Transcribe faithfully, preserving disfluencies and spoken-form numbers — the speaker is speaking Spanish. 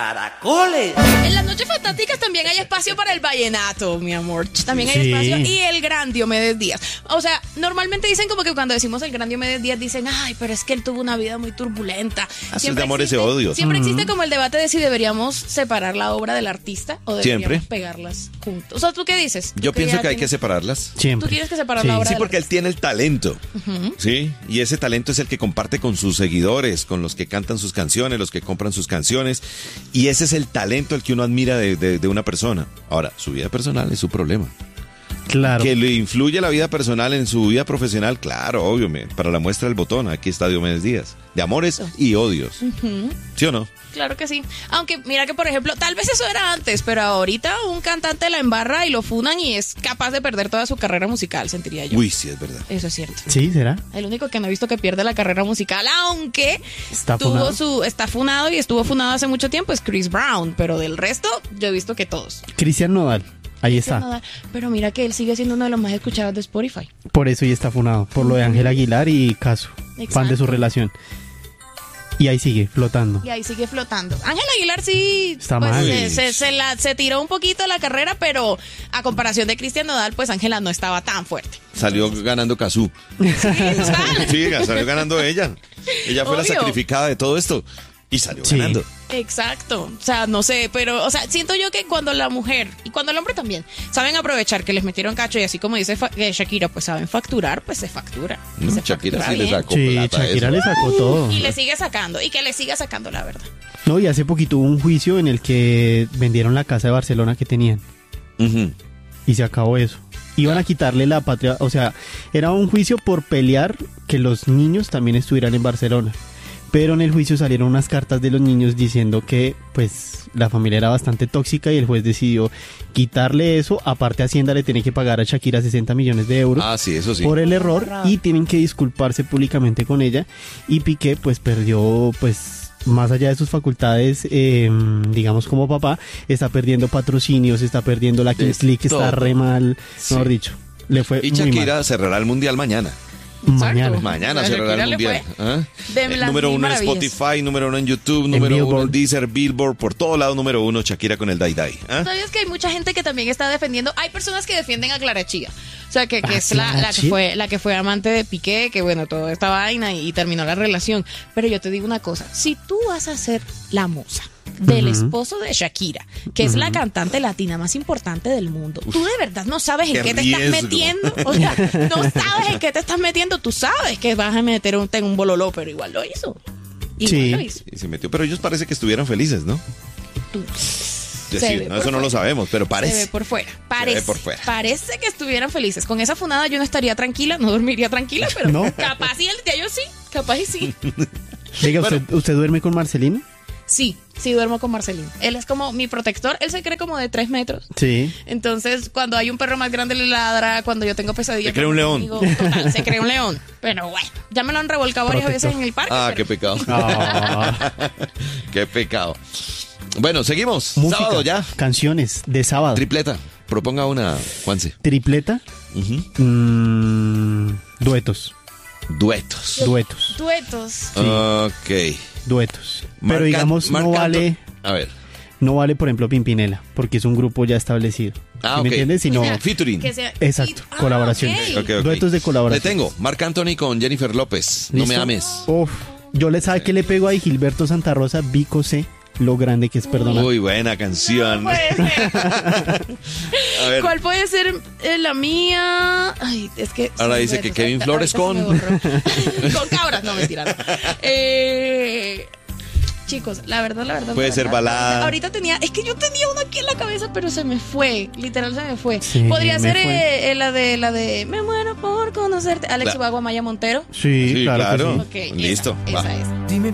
Caracoles. En las noches fantásticas también hay espacio para el vallenato, mi amor. También hay Sí. espacio. Y el gran Diomedes Díaz. O sea, normalmente dicen como que cuando decimos el gran Diomedes Díaz, dicen, ay, pero es que él tuvo una vida muy turbulenta. Así es de amores y existe- odios. Siempre existe como el debate de si deberíamos separar la obra del artista o deberíamos Siempre. pegarlas juntos. O sea, ¿tú qué dices? Yo Tú que pienso ya que hay que tienes- separarlas. Siempre. Tú tienes que separar Sí. la obra Sí, del porque él artista. tiene el talento, ¿sí? Y ese talento es el que comparte con sus seguidores, con los que cantan sus canciones, los que compran sus canciones. Y ese es el talento el que uno admira de, de- de una persona. Ahora, su vida personal es su problema. Claro. Que le influye la vida personal en su vida profesional, claro, obvio. me- Para la muestra del botón, aquí está Diomedes Díaz. De amores y odios. ¿Sí o no? Claro que sí. Aunque mira que, por ejemplo, tal vez eso era antes, pero ahorita un cantante la embarra y lo funan y es capaz de perder toda su carrera musical, sentiría yo. Uy, sí, es verdad. Eso es cierto. Sí, ¿será? El único que no he visto que pierde la carrera musical, aunque Está tuvo funado. su está funado y estuvo funado hace mucho tiempo, es Chris Brown, pero del resto yo he visto que todos. Cristian Nodal. Ahí está. Pero mira que él sigue siendo uno de los más escuchados de Spotify. Por eso y está funado. Por lo de Ángel Aguilar y Casu. Fan Exacto. de su relación. Y ahí sigue, flotando. Y ahí sigue flotando. Ángel Aguilar sí Está pues, mal. Se, se, se la, se tiró un poquito la carrera, pero a comparación de Cristian Nodal, pues Ángela no estaba tan fuerte. Salió ganando Cazú. Sí, ¿sabes? Sí, salió ganando ella. Ella fue la Obvio. sacrificada de todo esto. Y salió Sí. ganando. Exacto. O sea, no sé, pero, o sea, siento yo que cuando la mujer y cuando el hombre también saben aprovechar que les metieron cacho y así como dice fa- eh, Shakira, pues saben facturar, pues se factura. No, Se Shakira factura sí le bien. sacó Sí, plata a Shakira eso. le sacó todo. Y le sigue sacando, y que le siga sacando, la verdad. No, y hace poquito hubo un juicio en el que vendieron la casa de Barcelona que tenían. Ujú. Y se acabó eso. Iban a quitarle la patria, o sea, era un juicio por pelear que los niños también estuvieran en Barcelona. Pero en el juicio salieron unas cartas de los niños diciendo que pues la familia era bastante tóxica y el juez decidió quitarle eso. Aparte Hacienda le tiene que pagar a Shakira sesenta millones de euros Ah, sí, eso sí. por el error y tienen que disculparse públicamente con ella. Y Piqué pues perdió pues más allá de sus facultades, eh, digamos como papá, está perdiendo patrocinios, está perdiendo la De Kings League, está todo. re mal, Sí. mejor dicho. Le fue Y muy Shakira mal. cerrará el mundial mañana. Mañana. Mañana A cerrará Shakira el le mundial. fue ¿Ah? de El las número mil uno en maravillas. Spotify, número uno en YouTube, número uno Billboard. en Deezer, Billboard, por todo lado número uno, Shakira con el Dai Dai. ¿Ah? ¿Sabías que hay mucha gente que también está defendiendo? Hay personas que defienden a Clara Chía. O sea, que, que Ah, es la, Clara la que Chía. fue la que fue amante de Piqué, que bueno, toda esta vaina y, y terminó la relación. Pero yo te digo una cosa, si tú vas a ser la musa del Ujú. esposo de Shakira, que es la cantante latina más importante del mundo, tú de verdad no sabes en qué qué te estás riesgo. metiendo. O sea, no sabes en qué te estás metiendo. Tú sabes que vas a meter un, en un bololó, pero igual lo hizo. Igual Sí. lo hizo. Y se metió, pero ellos parece que estuvieran felices, ¿no? Tú- Es Se decir, ve no, por eso no lo fuera. sabemos, pero Se ve parece. por fuera. Parece, por fuera. parece que estuvieran felices. Con esa funada yo no estaría tranquila, no dormiría tranquila, pero ¿No? capaz y el día yo sí, capaz y sí. Diga, ¿usted, ¿usted duerme con Marcelino? Sí, sí duermo con Marcelino. Él es como mi protector, él se cree como de tres metros. Sí. Entonces, cuando hay un perro más grande le ladra, cuando yo tengo pesadillas. Se cree un león. conmigo, total, se cree un león. Pero bueno, ya me lo han revolcado varias Protector. veces en el parque. Ah, pero- qué pecado. Ah, Qué pecado. Bueno, seguimos. música, Sábado ya. canciones de sábado. Tripleta. Proponga una, Juanse. Tripleta, Ujú. mm, duetos, Duetos. duetos, Duetos. Ok. duetos. Marca- Pero digamos no marcando- vale, A ver. no vale por ejemplo Pimpinela, porque es un grupo ya establecido. Ah, ¿Sí ok. ¿Me entiendes? Sino O sea, Featuring. que sea- Exacto, Ah, colaboración. ok. Ok, ok. duetos de Le colaboración. tengo. Marc Anthony con Jennifer López. No me ¿Listo? ames. Uf, yo le sabe que le pego a Gilberto Santa Rosa, Vico C, lo grande que es perdonar. Muy buena canción. Puede ser. A ver. ¿Cuál puede ser eh, la mía? Ay, es que. Ahora sí, dice bueno, que Kevin ahorita- Flores ahorita con- se me borró. Con cabras, no, mentira. No. Eh, chicos, la verdad, la verdad. Puede la ser verdad, balada. Ahorita tenía. Es que yo tenía uno aquí en la cabeza, pero se me fue. Literal, se me fue. Sí, Podría me ser fue. eh, eh, la de la de Me muero por conocerte. Alex La- Ubago, Maya Montero. Sí, Sí, claro, claro. que sí. Ok, Listo, Esa, va. esa, esa.